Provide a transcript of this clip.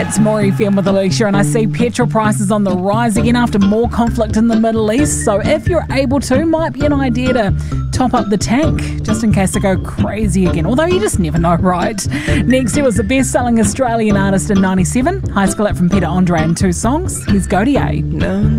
It's More FM with Alicia, and I see petrol prices on the rise again after more conflict in the Middle East. So if you're able to, might be an idea to top up the tank just in case they go crazy again. Although you just never know, right? Next, he was the best-selling Australian artist in '97. High School Act from Peter Andre and 2 songs. Here's Godier.